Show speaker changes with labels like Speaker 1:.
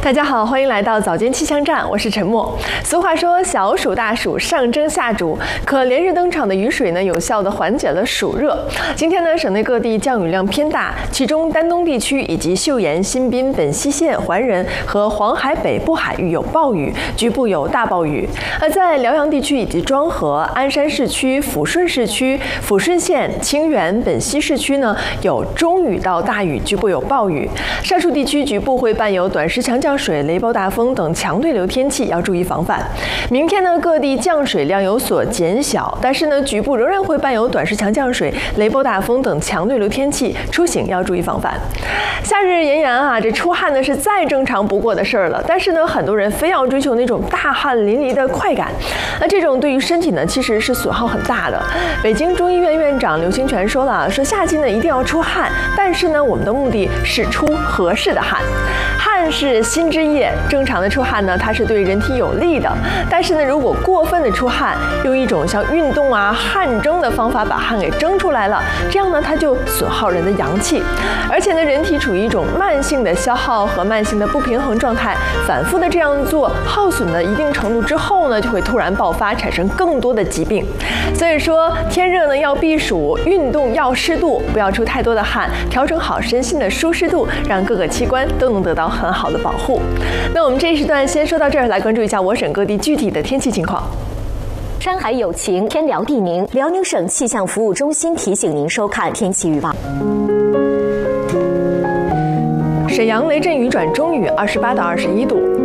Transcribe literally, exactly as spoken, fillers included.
Speaker 1: 大家好，欢迎来到早间气象站，我是陈默。俗话说小暑大暑上蒸下煮，可连日登场的雨水呢，有效地缓解了暑热。今天呢，省内各地降雨量偏大，其中丹东地区以及岫岩、新宾、本溪县、怀仁和黄海北部海域有暴雨，局部有大暴雨。而在辽阳地区以及庄河、鞍山市区、抚顺市区、抚顺县、清源、本溪市区呢，有中雨到大雨，局部有暴雨。上述地区局部会伴有短时强降水、雷暴大风等强对流天气，要注意防范。明天呢，各地降水量有所减小，但是呢，局部仍然会伴有短时强降水、雷暴大风等强对流天气，出行要注意防范。夏日炎炎啊，这出汗呢是再正常不过的事儿了，但是呢，很多人非要追求那种大汗淋漓的快感，那这种对于身体呢其实是损耗很大的。北京中医院院长刘清泉说了，说夏季呢一定要出汗，但是呢，我们的目的是出合适的汗。汗是心之液，正常的出汗呢，它是对人体有利的。但是呢，如果过分的出汗，用一种像运动啊、汗蒸的方法把汗给蒸出来了，这样呢，它就损耗人的阳气。而且呢，人体处于一种慢性的消耗和慢性的不平衡状态，反复的这样做，耗损到一定程度之后呢，就会突然爆发，产生更多的疾病。所以说，天热呢要避暑，运动要适度，不要出太多的汗，调整好身心的舒适度，让各个器官都能得到很好的保护。那我们这一时段先说到这儿，来关注一下我省各地具体的天气情况。
Speaker 2: 山海有情，天辽地宁。辽宁省气象服务中心提醒您收看天气预报。
Speaker 1: 沈阳雷阵雨转中雨，二十八到二十一度。